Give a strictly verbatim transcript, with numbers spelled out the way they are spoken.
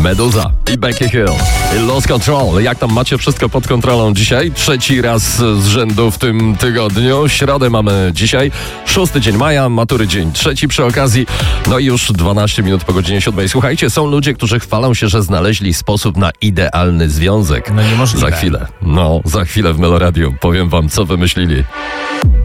Meduza i Becky Hill i Lost Control. Jak tam macie wszystko pod kontrolą dzisiaj? Trzeci raz z rzędu w tym tygodniu. Środę mamy dzisiaj, szósty dzień maja, matury dzień trzeci przy okazji. No i już dwanaście minut po godzinie siódmej. Słuchajcie, są ludzie, którzy chwalą się, że znaleźli sposób na idealny związek. No niemożliwe. Za chwilę, no za chwilę w Meloradiu powiem wam, co wymyślili.